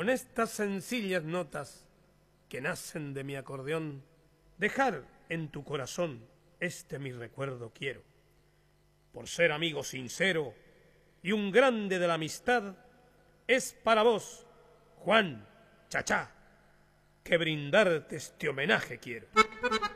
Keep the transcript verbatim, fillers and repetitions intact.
con estas sencillas notas que nacen de mi acordeón, dejar en tu corazón este mi recuerdo quiero. Por ser amigo sincero y un grande de la amistad, es para vos, Juan Chachá, que brindarte este homenaje quiero.